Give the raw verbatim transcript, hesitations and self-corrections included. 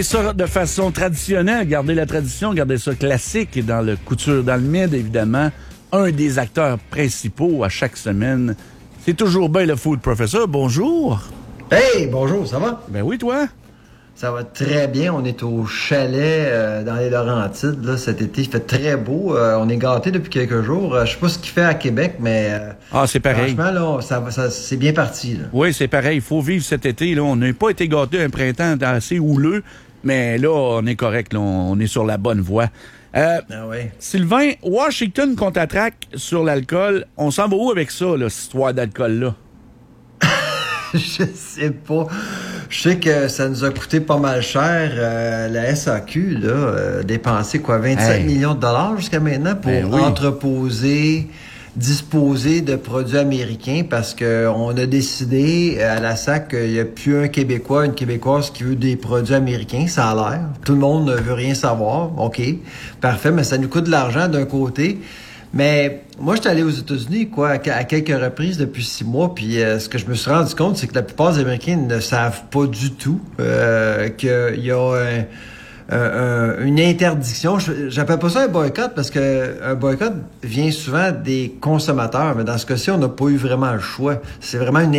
Ça de façon traditionnelle, garder la tradition, garder ça classique et dans le couture dans le mid, évidemment, un des acteurs principaux à chaque semaine. C'est toujours bien le Food Professor. Bonjour. Hey, bonjour, ça va? Ben oui, toi? Ça va très bien. On est au chalet euh, dans les Laurentides là, cet été. Il fait très beau. Euh, on est gâtés depuis quelques jours. Euh, je sais pas ce qu'il fait à Québec, mais euh, ah, c'est pareil. Franchement, là, ça, ça, c'est bien parti. Là. Oui, c'est pareil. Il faut vivre cet été. Là. On n'a pas été gâtés un printemps assez houleux, mais là, on est correct. Là. On est sur la bonne voie. Euh, ah ouais. Sylvain, Washington contre-attaque sur l'alcool. On s'en va où avec ça, là, cette histoire d'alcool-là? Je sais pas. Je sais que ça nous a coûté pas mal cher. Euh, la S A Q, là, euh, dépensé quoi, vingt-sept hey. millions de dollars jusqu'à maintenant pour ben oui. entreposer, disposer de produits américains parce que on a décidé à la S A Q qu'il n'y a plus un Québécois, une Québécoise qui veut des produits américains. Ça a l'air. Tout le monde ne veut rien savoir. OK. Parfait, mais ça nous coûte de l'argent d'un côté. Mais moi, j'étais allé aux États-Unis quoi à, à quelques reprises depuis six mois, puis euh, ce que je me suis rendu compte, c'est que la plupart des Américains ne savent pas du tout euh, qu'il y a un, un, un, une interdiction. J'appelle pas ça un boycott parce que un boycott vient souvent des consommateurs, mais dans ce cas-ci, on n'a pas eu vraiment le choix. C'est vraiment une